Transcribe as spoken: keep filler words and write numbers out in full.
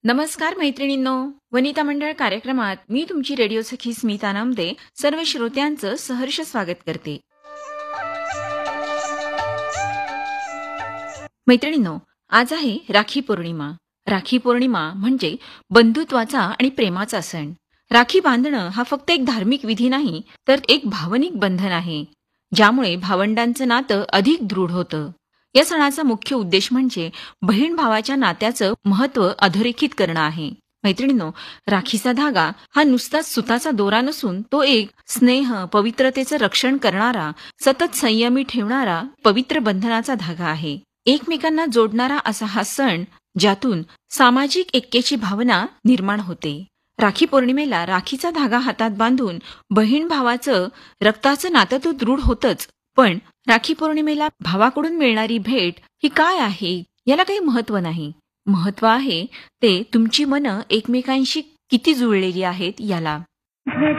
नमस्कार मैत्रिणींनो, वनिता मंडळ कार्यक्रमात मी तुमची रेडिओ सखी स्मिता नामदे सर्व श्रोत्यांचं सहर्ष स्वागत करते. मैत्रिणींनो, आज आहे राखी पौर्णिमा. राखी पौर्णिमा म्हणजे बंधुत्वाचा आणि प्रेमाचा सण. राखी बांधणं हा फक्त एक धार्मिक विधी नाही, तर एक भावनिक बंधन आहे, ज्यामुळे भावंडांचं नातं अधिक दृढ होतं. या सणाचा मुख्य उद्देश म्हणजे बहीण भावाच्या नात्याचं महत्त्व अधोरेखित करणं आहे. मैत्रिणींनो, राखीचा धागा हा नुसताच सुताचा दोरा नसून तो एक स्नेह, पवित्रतेचं रक्षण करणारा, सतत संयमी ठेवणारा पवित्र बंधनाचा धागा आहे. एकमेकांना जोडणारा असा हा सण, ज्यातून सामाजिक ऐक्याची भावना निर्माण होते. राखी पौर्णिमेला राखीचा धागा हातात बांधून बहीण भावाचं रक्ताचं नातं तर दृढ होतंच, पण राखी पौर्णिमेला भावाकडून मिळणारी भेट ही काय आहे याला काही महत्त्व नाही. महत्त्व आहे ते तुमची मनं एकमेकांशी किती जुळलेली आहेत याला.